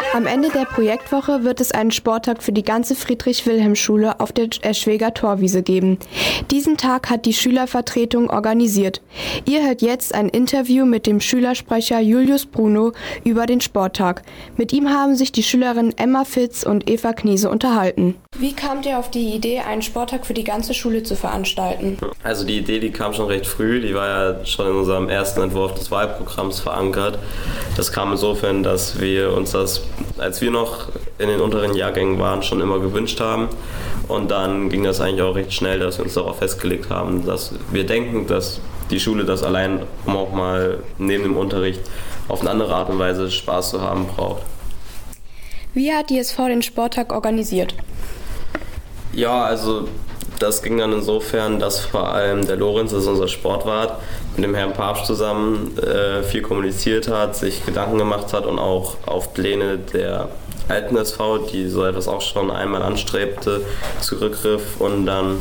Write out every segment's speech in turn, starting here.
Am Ende der Projektwoche wird es einen Sporttag für die ganze Friedrich-Wilhelm-Schule auf der Eschweger Torwiese geben. Diesen Tag hat die Schülervertretung organisiert. Ihr hört jetzt ein Interview mit dem Schülersprecher Julius Bruno über den Sporttag. Mit ihm haben sich die Schülerinnen Emma Fitz und Eva Knese unterhalten. Wie kamt ihr auf die Idee, einen Sporttag für die ganze Schule zu veranstalten? Also die Idee, die kam schon recht früh, die war ja schon in unserem ersten Entwurf des Wahlprogramms verankert. Das kam insofern, dass wir uns das, als wir noch in den unteren Jahrgängen waren, schon immer gewünscht haben. Und dann ging das eigentlich auch recht schnell, dass wir uns darauf festgelegt haben, dass wir denken, dass die Schule das allein, um auch mal neben dem Unterricht auf eine andere Art und Weise Spaß zu haben, braucht. Wie hat die SV den Sporttag organisiert? Ja, also das ging dann insofern, dass vor allem der Lorenz, das ist unser Sportwart, mit dem Herrn Papst zusammen viel kommuniziert hat, sich Gedanken gemacht hat und auch auf Pläne der alten SV, die so etwas auch schon einmal anstrebte, zurückgriff, und dann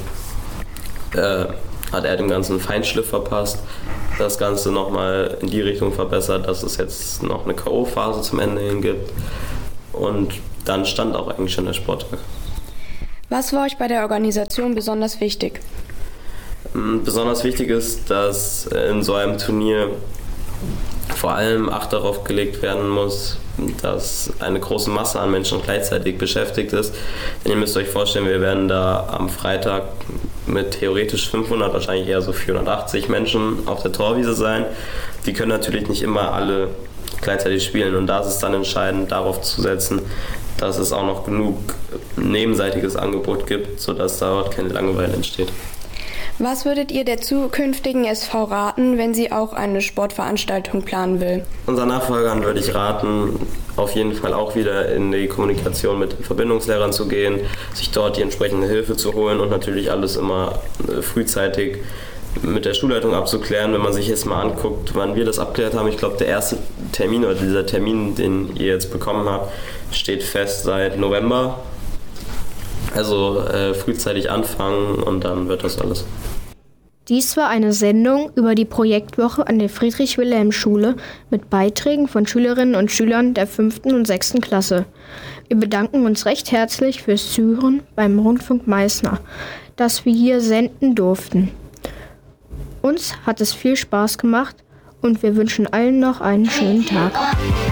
hat er dem Ganzen einen Feinschliff verpasst, das Ganze nochmal in die Richtung verbessert, dass es jetzt noch eine K.O.-Phase zum Ende hin gibt, und dann stand auch eigentlich schon der Sporttag. Was war euch bei der Organisation besonders wichtig? Besonders wichtig ist, dass in so einem Turnier vor allem Acht darauf gelegt werden muss, dass eine große Masse an Menschen gleichzeitig beschäftigt ist. Denn ihr müsst euch vorstellen, wir werden da am Freitag mit theoretisch 500, wahrscheinlich eher so 480 Menschen auf der Torwiese sein. Die können natürlich nicht immer alle gleichzeitig spielen, und da ist es dann entscheidend, darauf zu setzen, dass es auch noch genug nebenseitiges Angebot gibt, sodass dort keine Langeweile entsteht. Was würdet ihr der zukünftigen SV raten, wenn sie auch eine Sportveranstaltung planen will? Unseren Nachfolgern würde ich raten, auf jeden Fall auch wieder in die Kommunikation mit den Verbindungslehrern zu gehen, sich dort die entsprechende Hilfe zu holen und natürlich alles immer frühzeitig mit der Schulleitung abzuklären. Wenn man sich jetzt mal anguckt, wann wir das abgeklärt haben, ich glaube, der erste Termin oder dieser Termin, den ihr jetzt bekommen habt, steht fest seit November. Also frühzeitig anfangen, und dann wird das alles. Dies war eine Sendung über die Projektwoche an der Friedrich-Wilhelm-Schule mit Beiträgen von Schülerinnen und Schülern der 5. und 6. Klasse. Wir bedanken uns recht herzlich fürs Zuhören beim Rundfunk Meißner, dass wir hier senden durften. Uns hat es viel Spaß gemacht und wir wünschen allen noch einen schönen Tag.